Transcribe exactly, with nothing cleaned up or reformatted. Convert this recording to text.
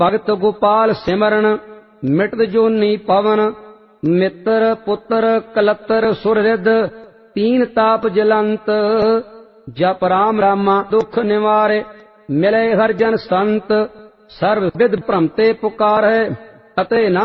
ਭਗਤ ਗੋਪਾਲ ਸਿਮਰਨ ਮਿਟਦ ਜੋਨੀ ਪਵਨ। ਮਿੱਤਰ ਪੁੱਤਰ ਕਲੱਤਰ ਸੁਰ ਰਿੱਧ ਤੀਨ ਤਾਪ ਜਲੰਤ। ਜਪ ਰਾਮ ਰਾਮਾ ਦੁਖ ਨਿਵਾਰੇ ਮਿਲੇ ਹਰ ਜਨ ਸੰਤ। ਸਰਬ ਵਿਦ ਭ੍ਰਮ ਤੇ ਪੁਕਾਰੈ ਅਤੇ ਨਾ